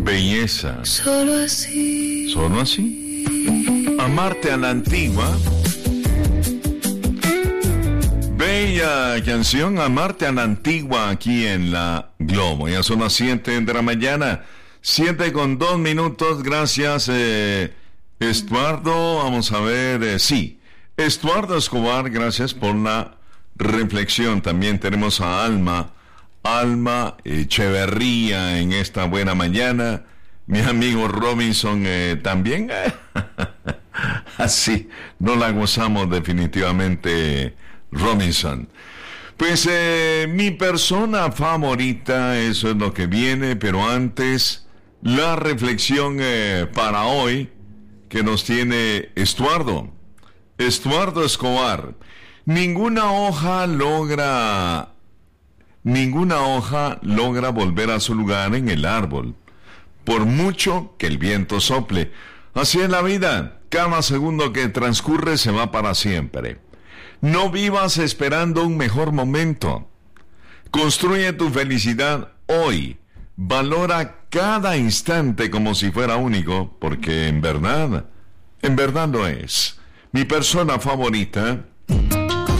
Belleza. Solo así. ¿Solo así? Amarte a la antigua. Bella canción, Amarte a la antigua, aquí en la Globo. Ya son las 7 de la mañana, 7:02. Gracias, Estuardo. Vamos a ver, sí. Estuardo Escobar, gracias por la reflexión. También tenemos a Alma Echeverría en esta buena mañana. Mi amigo Robinson también. Así, no la gozamos definitivamente, Robinson. Pues mi persona favorita, eso es lo que viene, pero antes, la reflexión para hoy que nos tiene Estuardo Escobar. Ninguna hoja logra volver a su lugar en el árbol, por mucho que el viento sople. Así es la vida, cada segundo que transcurre se va para siempre. No vivas esperando un mejor momento. Construye tu felicidad hoy. Valora cada instante como si fuera único, porque en verdad lo es. Mi persona favorita